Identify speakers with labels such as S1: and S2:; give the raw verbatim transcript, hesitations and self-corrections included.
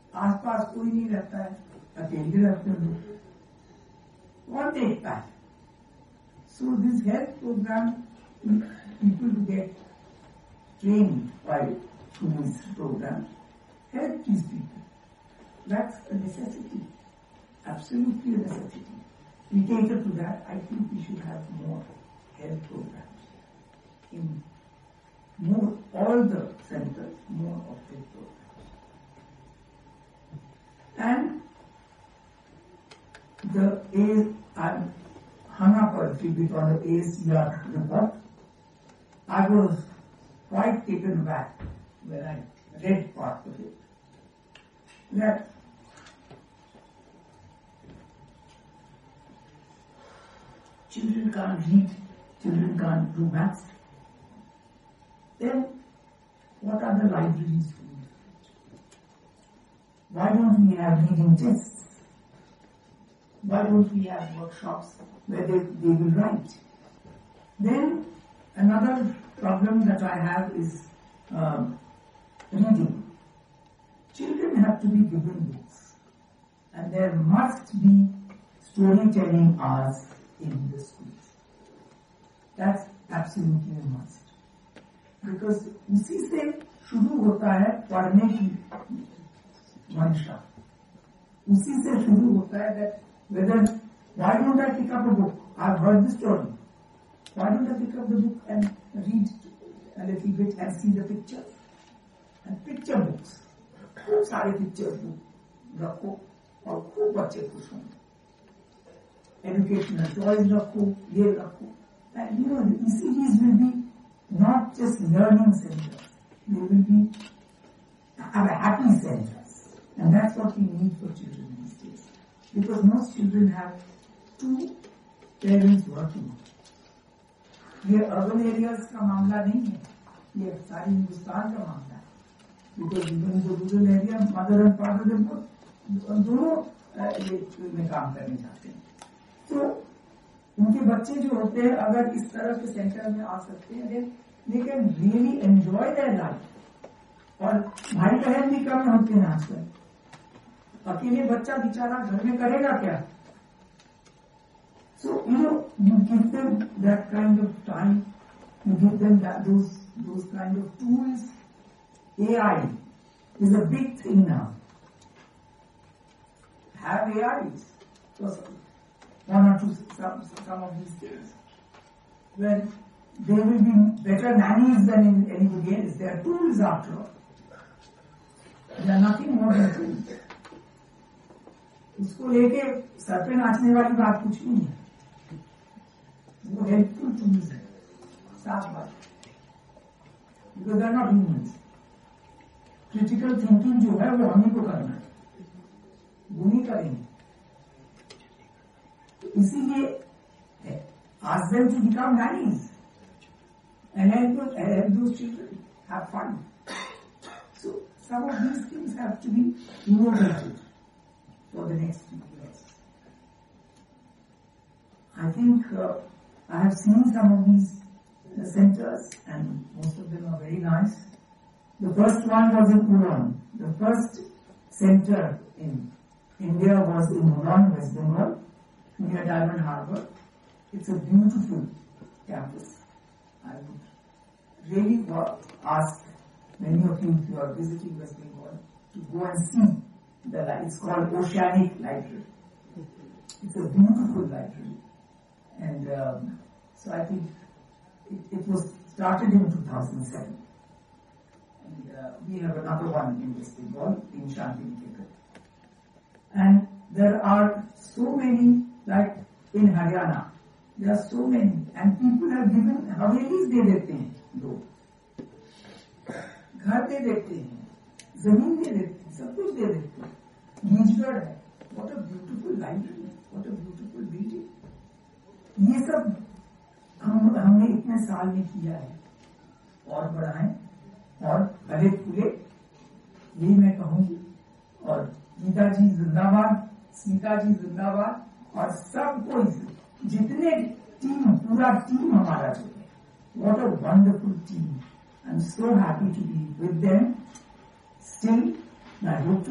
S1: आसपास कोई नहीं रहता है, अकेले रहते हैं लोग, कौन देखता है? So this health programme, people to get trained by through this program, help these people. That's a necessity, absolutely a necessity. We cater to that. I think we should have more health programs in more, all the centers, more of health programs. And the A, I'm hung up a little bit on the A C R report. I was quite taken aback when I read part of it, that children can't read, children can't do maths. Then what are the libraries for? Why don't we have reading tests? Why don't we have workshops where they, they will write? Then another problem that I have is um, reading. Children have to be given books, and there must be storytelling hours in the schools. That's absolutely a must. Because उसी से शुरू होता है पढ़ने की मंशा. उसी से शुरू होता है that whether, why don't I pick up a book? I've heard the story. Why don't I pick up the book and read a little bit and see the pictures? And picture books. खूब सारे picture book रखो और खूब बच्चे खुश होंगे. Educational toys रखो, ये रखो. And you know, the E C Ds will be not just learning centers. They will be have a happy centers. And that's what we need for children these days. Because most children have two parents working. ये urban areas का मामला नहीं है, ये सारी हिंदुस्तान का मामला है. Because even the rural area, mother and father, they both दोनों में काम करने जाते हैं. तो उनके बच्चे जो होते हैं, अगर इस तरह के सेंटर में आ सकते हैं, they can really enjoy their life. और भाई बहन भी कम होते हैं आजकल. अकेले बच्चा बेचारा घर में करेगा क्या? So, you know, you give them that kind of time, you give them that, those, those kind of tools. A I is a big thing now. Have A Is. So, one or two, some, some of these things. Well, they will be better nannies than anybody else. They are tools after all. They are nothing more than tools. उसको लेके sir पे नाचने वाली बात कुछ नहीं है. वो हेल्पफुल टूल्स है, साफ बात. Because they are not humans. Critical thinking जो है वो हम ही को करना है, वो नहीं करेंगे. इसीलिए ask them to become nannies and help, help those children have fun. So some of these things have to be innovated for the next few years. I think uh, I have seen some of these uh, centers, and most of them are very nice. The first one was in Uran. The first center in India was in Uran, West Bengal, near Diamond Harbour. It's a beautiful campus. I would really ask many of you, if you are visiting West Bengal, to go and see the library. It's called Oceanic Library. It's a beautiful library. And um, so I think it, it was started in two thousand seven. And uh, we have another one in West Bengal, in Shantiniketan. And there are so many, like in Haryana, there are so many, and people have given Havelis दे देते हैं लोग, घर दे देते हैं, जमीन दे देते हैं, सब कुछ दे देते हैं. गीजगढ़ है, what a beautiful library, what a beautiful building. ये सब हम हमने इतने साल में किया है, और बढ़ाएं और फले फूले, यही मैं कहूँगी. और गीता जी जिंदाबाद, स्मिता जी जिंदाबाद, और सबको जितने टीम, पूरा टीम हमारा जो है, what a wonderful team. I'm so happy to be with them still, and I hope to